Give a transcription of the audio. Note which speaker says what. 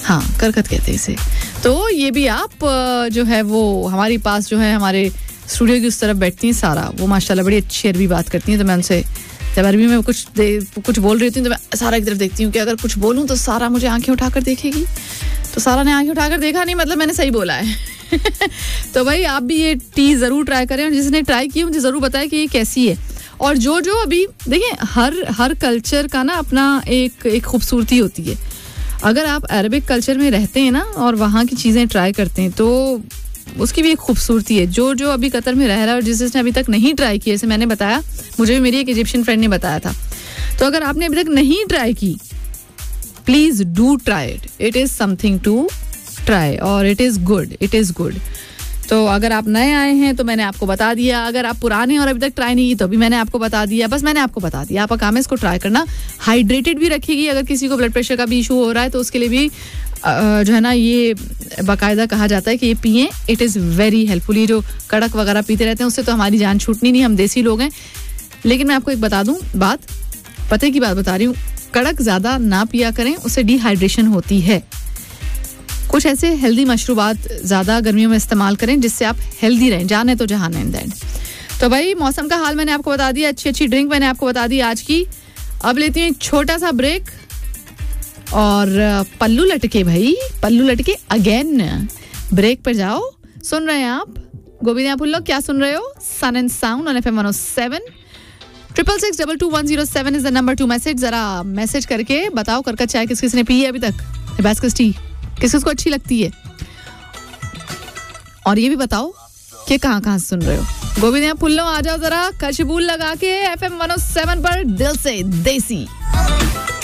Speaker 1: हाँ, करकत कहते हैं इसे. तो ये भी आप जो है वो हमारे पास जो है हमारे स्टूडियो की उस तरफ बैठती हैं सारा, वो माशाल्लाह बड़ी अच्छी अरबी बात करती हैं. तो मैं उनसे जब अरबी में कुछ बोल रही होती हूँ तो मैं सारा की तरफ देखती हूँ कि अगर कुछ बोलूँ तो सारा मुझे आंखें उठाकर देखेगी. तो सारा ने आंखें उठाकर देखा नहीं, मतलब मैंने सही बोला है. तो भाई आप भी ये टी ज़रूर ट्राई करें, और जिसने ट्राई की मुझे ज़रूर बताएं कि ये कैसी है. और जो अभी देखिए हर कल्चर का ना अपना एक खूबसूरती होती है. अगर आप अरबिक कल्चर में रहते हैं ना और वहाँ की चीज़ें ट्राई करते हैं तो उसकी भी एक खूबसूरती है. जो अभी कतर में रह रहा है और जिसने अभी तक नहीं ट्राई किया, जैसे मैंने बताया, मुझे भी मेरी एक इजिप्शियन फ्रेंड ने बताया था. तो अगर आपने अभी तक नहीं ट्राई की, please do try it. It is something to try और इट इज गुड. तो अगर आप नए आए हैं तो मैंने आपको बता दिया, अगर आप पुराने और अभी तक ट्राई नहीं की तो भी मैंने आपको बता दिया. बस मैंने आपको बता दिया, आपका काम है इसको ट्राई करना. हाइड्रेटेड भी रखेगी. अगर किसी को ब्लड प्रेशर का भी इशू हो रहा है तो उसके लिए भी जो है ना ये बाकायदा कहा जाता है कि ये पिएं. It is very helpful. ये जो कड़क वगैरह पीते रहते हैं उससे तो हमारी जान छूटनी नहीं, हम देसी लोग हैं. लेकिन मैं आपको एक बता दूं बात, पते की बात बता रही हूँ. कड़क ज़्यादा ना पिया करें, उससे डिहाइड्रेशन होती है. कुछ ऐसे हेल्दी मशरूबात ज़्यादा गर्मियों में इस्तेमाल करें जिससे आप हेल्दी रहें. जाने तो जहान एंड देन. तो भाई मौसम का हाल मैंने आपको बता दिया, अच्छी ड्रिंक मैंने आपको बता दी आज की. अब लेती हूँ एक छोटा सा ब्रेक और पल्लू लटके अगेन. ब्रेक पर जाओ. सुन रहे हैं आप गोविंद पुल्लो, क्या सुन रहे हो? सन and sound on FM 107. 666221007 is the number two message. जरा मैसेज करके बताओ करकत चाय किस किसने पी है अभी तक, हिबिस्कस टी किस किसको अच्छी लगती है, और ये भी बताओ कि कहाँ से सुन रहे हो. गोविंद पुल्लो आ जाओ जरा, खुशबू लगा के FM 107 पर दिल से देसी.